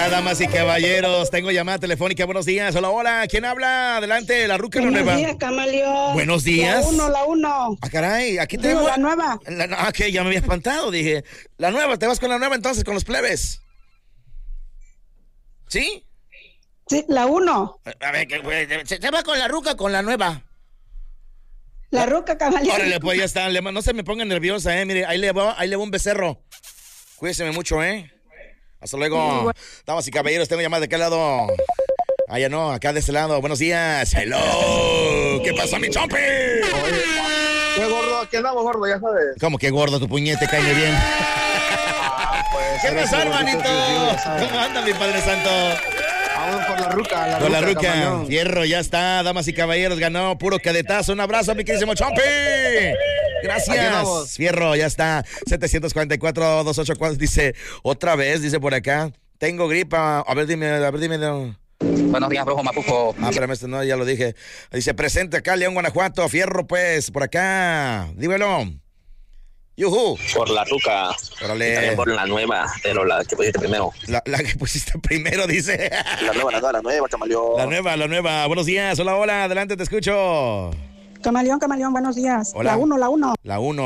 Damas y caballeros, tengo llamada telefónica. Buenos días. Hola, hola. ¿Quién habla? Adelante, la ruca Buenos nueva. Buenos días, Camaleón. Buenos días. La uno. Ah, caray, aquí Digo, tenemos. la nueva. Que ya me había espantado. Dije, la nueva, ¿te vas con la nueva entonces, con los plebes? ¿Sí? Sí, la 1. A ver, ¿se va con la ruca o con la nueva? La ruca, Camaleón. Órale, pues ya está. No se me ponga nerviosa, Mire, ahí le va un becerro. Cuídese mucho, Hasta luego. Damas y caballeros, tengo llamada de qué lado. Ya no, acá de este lado. Buenos días. Hello. ¿Qué pasa, mi chompi? Qué gordo, aquí andamos, gordo, ya sabes. ¿Cómo que gordo? Tu puñete, cállate bien. Pues, ¿Qué pasa, hermanito? ¿Cómo anda, mi Padre Santo? Vamos por la ruca. Con la ruca. Fierro, ya está. Damas y caballeros, ganó puro cadetazo. Un abrazo, mi queridísimo chompi. Gracias. Fierro, ya está. 744-284 dice, otra vez, dice por acá. Tengo gripa. A ver, dime. Buenos días, Brujo Mapuco. Espérame, no, ya lo dije. Dice, presente acá, León, Guanajuato. Fierro, pues, por acá. Dímelo. Yuhu. Por la ruca. Órale. Y también por la nueva, pero la que pusiste primero. La que pusiste primero, dice. La nueva, Camaleón. La nueva. Buenos días. Hola, adelante, te escucho. Camaleón, buenos días. Hola. La 1. La 1.